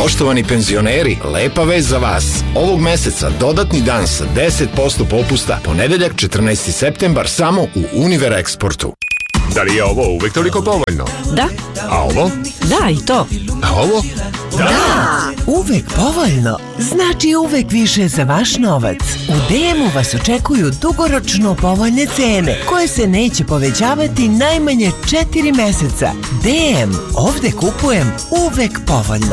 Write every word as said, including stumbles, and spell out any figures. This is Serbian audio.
Poštovani penzioneri, lepa vest za vas. Ovog meseca dodatni dan sa deset posto popusta, ponedeljak četrnaesti septembar samo u Univer Eksportu. Da li je ovo uvek toliko povoljno? Da. A ovo? Da, i to. A ovo? Da! Uvek povoljno znači uvek više za vaš novac. U D M-u vas očekuju dugoročno povoljne cene koje se neće povećavati najmanje četiri meseca. D M, ovde kupujem uvek povoljno.